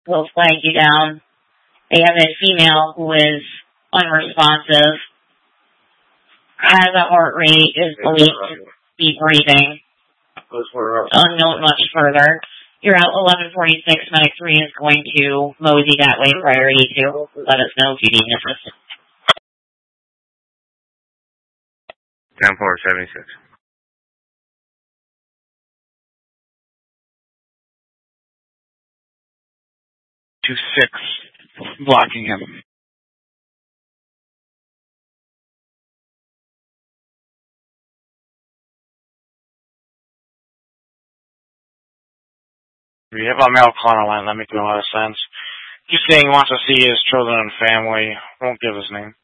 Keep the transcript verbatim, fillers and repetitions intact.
will flag you down. They have a female who is unresponsive, has a heart rate, is believed to be breathing. Unknown much further. You're out eleven forty-six, Medic three is going to mosey that way, priority two. Let us know if you need assistance. ten four seventy-six. two six, blocking him. We have a male caller line. That makes a lot of sense. He's saying he wants to see his children and family. Won't give his name.